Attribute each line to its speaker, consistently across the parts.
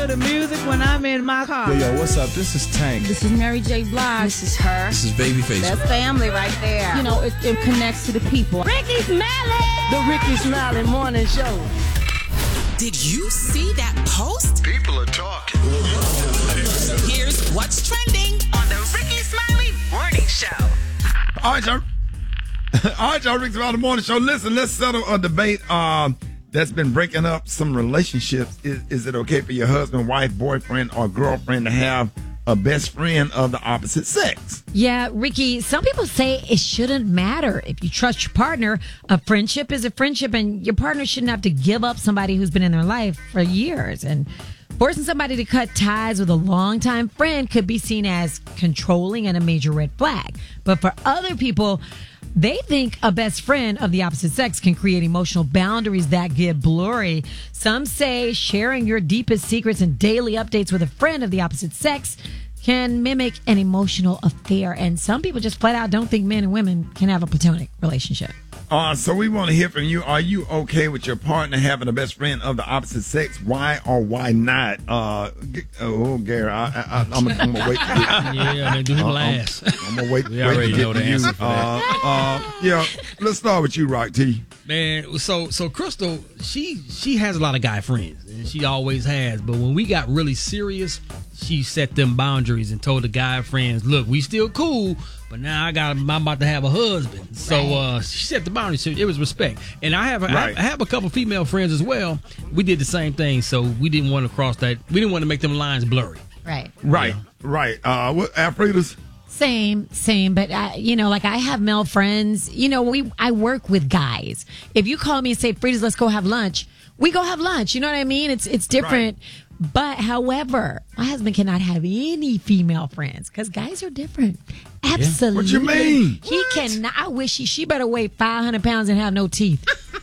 Speaker 1: the music when I'm in my car.
Speaker 2: Yo, what's up? This is Tank.
Speaker 3: This is Mary J. Blige.
Speaker 4: This is her.
Speaker 5: This is Babyface.
Speaker 4: That's family right there.
Speaker 3: You know, it connects to the people.
Speaker 4: Ricky Smiley.
Speaker 1: The Ricky Smiley Morning Show.
Speaker 6: Did you see that post?
Speaker 7: People are talking.
Speaker 6: Here's what's trending on the Ricky Smiley Morning Show.
Speaker 7: All right, y'all. Ricky Smiley Morning Show. Listen, let's settle a debate that's been breaking up some relationships. Is it okay for your husband, wife, boyfriend, or girlfriend to have a best friend of the opposite sex?
Speaker 8: Yeah, Ricky, some people say it shouldn't matter if you trust your partner. A friendship is a friendship, and your partner shouldn't have to give up somebody who's been in their life for years. And forcing somebody to cut ties with a longtime friend could be seen as controlling and a major red flag. But for other people, they think a best friend of the opposite sex can create emotional boundaries that get blurry. Some say sharing your deepest secrets and daily updates with a friend of the opposite sex can mimic an emotional affair. And some people just flat out don't think men and women can have a platonic relationship.
Speaker 7: So we want to hear from you. Are you okay with your partner having a best friend of the opposite sex? Why or why not? Gary, I'm gonna wait.
Speaker 5: Yeah, they do last.
Speaker 7: I'm gonna wait.
Speaker 5: We already know the answer for
Speaker 7: that. Yeah, let's start with you, Rock T.
Speaker 5: Man, so Crystal, she has a lot of guy friends, and she always has. But when we got really serious, she set them boundaries and told the guy friends, "Look, we still cool, but now I'm about to have a husband." So she set the boundaries. So it was respect. And I have a couple female friends as well. We did the same thing, so we didn't want to cross that. We didn't want to make them lines blurry.
Speaker 8: Right.
Speaker 7: Right. What Alfreda's?
Speaker 8: Same, but I have male friends. I work with guys. If you call me and say, "Frida's, let's go have lunch," we go have lunch. You know what I mean? It's different. Right. But however, my husband cannot have any female friends because guys are different. Absolutely.
Speaker 7: What you mean?
Speaker 8: He cannot. I wish she better weigh 500 pounds and have no teeth.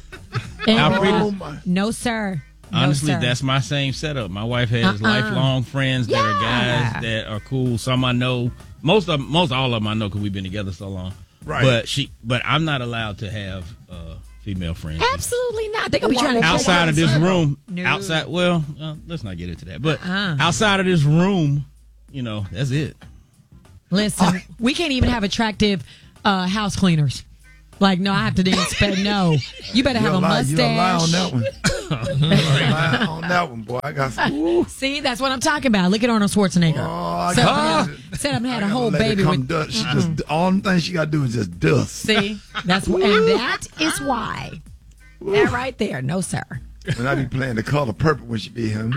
Speaker 8: No, sir.
Speaker 9: Honestly,
Speaker 8: no, sir.
Speaker 9: That's my same setup. My wife has lifelong friends that are guys that are cool. Some I know, most all of them I know because we've been together so long.
Speaker 7: Right.
Speaker 9: But I'm not allowed to have female friends.
Speaker 8: Absolutely not. They're gonna be trying to
Speaker 9: outside of this room.
Speaker 8: No.
Speaker 9: Outside. Well, let's not get into that. But outside of this room, that's it.
Speaker 8: Listen, we can't even have attractive house cleaners. Like, no, I have to dance. No, you better have a mustache.
Speaker 7: You don't lie on that one. Lie on that one, boy. I got some.
Speaker 8: See, that's what I'm talking about. Look at Arnold Schwarzenegger. Said I'm had a whole baby with.
Speaker 7: She just all the things she got to do is just dust.
Speaker 8: See, and that is why. That right there, no sir.
Speaker 7: And I be playing the color purple when she be here.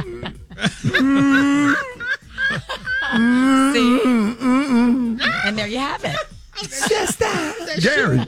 Speaker 8: See, and there you have it.
Speaker 7: Gary.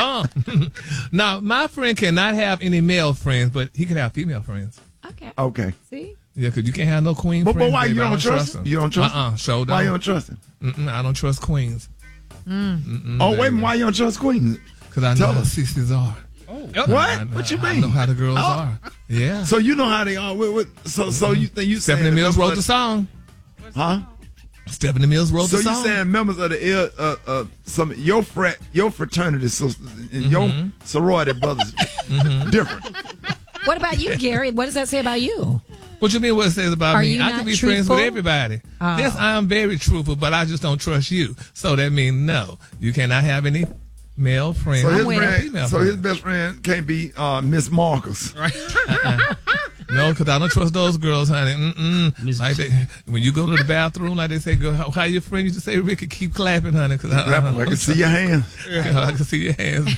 Speaker 2: Now, my friend cannot have any male friends, but he can have female friends.
Speaker 7: Okay.
Speaker 8: See?
Speaker 2: Yeah, because you can't have no queen
Speaker 7: but
Speaker 2: friends.
Speaker 7: But why
Speaker 2: baby.
Speaker 7: you don't trust him? You don't trust him?
Speaker 2: Show
Speaker 7: Why you don't trust him?
Speaker 2: I don't trust queens.
Speaker 7: Wait a minute. Why you don't trust queens?
Speaker 2: Because I know how sisters are.
Speaker 7: What? What you mean?
Speaker 2: I know how the girls are. Yeah.
Speaker 7: So you know how they are. So you think you
Speaker 2: Stephanie Mills wrote the song.
Speaker 7: Huh?
Speaker 2: Stephanie Mills wrote the song.
Speaker 7: So you saying members of the some of your fraternity sisters and your sorority brothers different?
Speaker 8: What about you, Gary? What does that say about you?
Speaker 2: What you mean? What it says about me? I can be friends
Speaker 8: truthful?
Speaker 2: with everybody. Yes, I am very truthful, but I just don't trust you. So that means no, you cannot have any male friends.
Speaker 7: So his best friend can't be Miss Marcus.
Speaker 2: Right. No, because I don't trust those girls, honey. Like when you go to the bathroom, like they say, "Girl, how your friend used to say, Ricky, keep clapping, honey." Because
Speaker 7: I can see your hands.
Speaker 2: I can see your hands.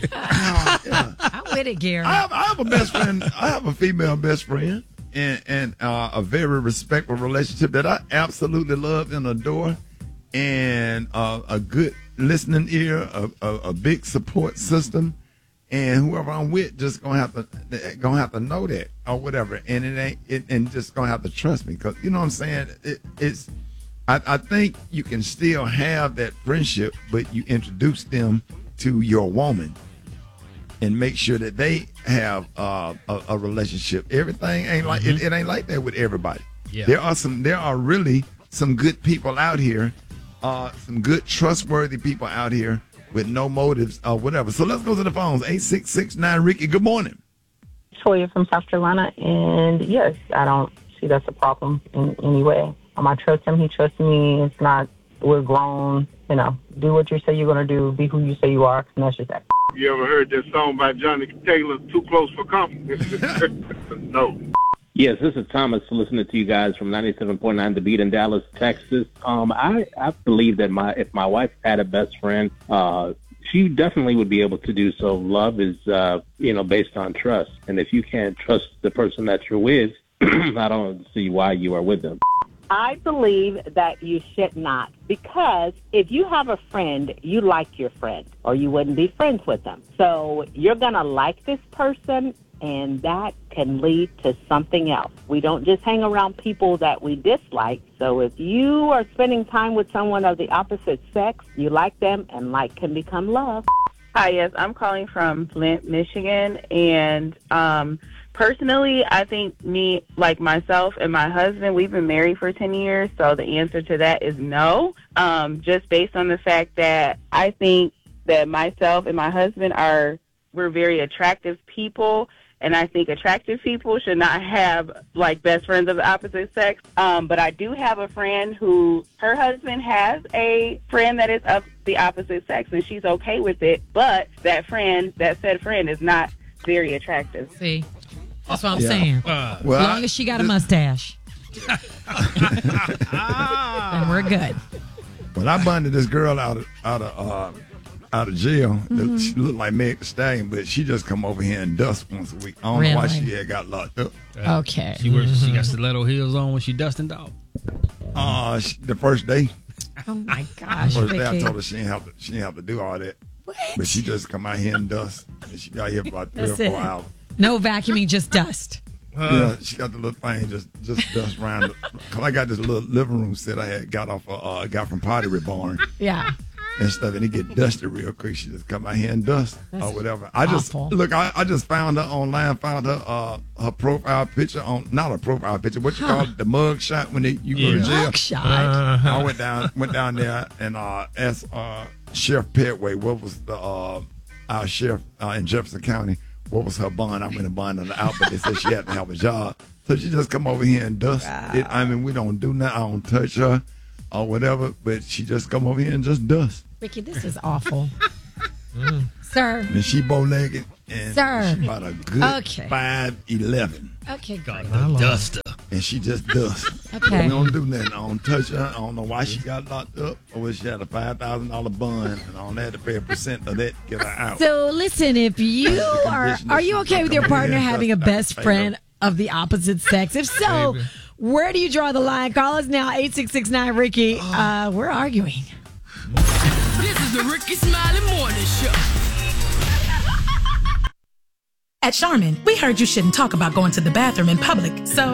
Speaker 8: I'm with it, Gary.
Speaker 7: I have a best friend. I have a female best friend, and a very respectful relationship that I absolutely love and adore, and a good listening ear, a big support system. And whoever I'm with just gonna have to know that or whatever, and and just gonna have to trust me, because you know what I'm saying. I think you can still have that friendship, but you introduce them to your woman and make sure that they have a relationship. Everything ain't like it ain't like that with everybody.
Speaker 9: Yeah.
Speaker 7: There are really some good people out here, some good trustworthy people out here with no motives or whatever. So let's go to the phones. 8669 Ricky, good morning.
Speaker 10: Toya from South Carolina, and yes, I don't see that's a problem in any way. I trust him. He trusts me. It's not, we're grown. Do what you say you're going to do. Be who you say you are. And that's just that.
Speaker 11: You ever heard that song by Johnny Taylor, Too Close for Comfort? No.
Speaker 12: Yes, this is Thomas listening to you guys from 97.9 The Beat in Dallas, Texas. I believe that if my wife had a best friend, she definitely would be able to do so. Love is, based on trust. And if you can't trust the person that you're with, I don't see why you are with them.
Speaker 13: I believe that you should not, because if you have a friend, you like your friend, or you wouldn't be friends with them. So you're going to like this person, and that can lead to something else. We don't just hang around people that we dislike. So if you are spending time with someone of the opposite sex, you like them, and like can become love.
Speaker 14: Hi, yes, I'm calling from Flint, Michigan, and personally, I think myself and my husband, we've been married for 10 years, so the answer to that is no, just based on the fact that I think that myself and my husband we're very attractive people, and I think attractive people should not have, best friends of the opposite sex. But I do have a friend who, her husband has a friend that is of the opposite sex, and she's okay with it, but that said friend is not very attractive.
Speaker 8: See? That's what I'm saying. As long as she got a mustache. And we're good.
Speaker 7: When I bonded this girl out of jail, she looked like Meg Thee Stallion, but she just come over here and dust once a week. I don't know why she had got locked up.
Speaker 8: Okay.
Speaker 5: She got stiletto heels on when she dusting dog.
Speaker 7: The first day.
Speaker 8: Oh my gosh.
Speaker 7: First day I
Speaker 8: Vicky.
Speaker 7: told her she didn't have to do all that. What? But she just come out here and dust. And she got here for about 3 or 4 hours.
Speaker 8: No vacuuming, just dust.
Speaker 7: Yeah, she got the little thing, just dust around. Cause I got this little living room set I had got from Pottery Reborn.
Speaker 8: Yeah.
Speaker 7: And stuff, and it get dusty real quick. She just come out here and dust or whatever. I just found her online, found her profile picture not a profile picture. What you call it, the mug shot when you go to jail.
Speaker 8: Mug shot.
Speaker 7: I went down there and asked Chef Petway what was our chef in Jefferson County. What was her bond? I went and bonded her out, but they said she had to have a job. So she just come over here and dust it. I mean, we don't do nothing. I don't touch her or whatever, but she just come over here and just dust.
Speaker 8: Ricky, this is awful. Sir.
Speaker 7: And she bow-legged, and
Speaker 8: Sir.
Speaker 7: she about a good 5'11".
Speaker 8: Okay, great.
Speaker 5: Duster.
Speaker 7: And she just dust.
Speaker 8: Okay.
Speaker 7: We don't do nothing. I don't touch her. I don't know why she got locked up or whether she had a $5,000 bond, and I only had to pay a percent of that to get her out.
Speaker 8: So listen, if you are you okay with your partner having a best friend of the opposite sex? If so, where do you draw the line? Call us now, 866-9-RICKY. We're arguing.
Speaker 6: This is the Ricky Smiley Morning Show.
Speaker 15: At Charmin, we heard you shouldn't talk about going to the bathroom in public, so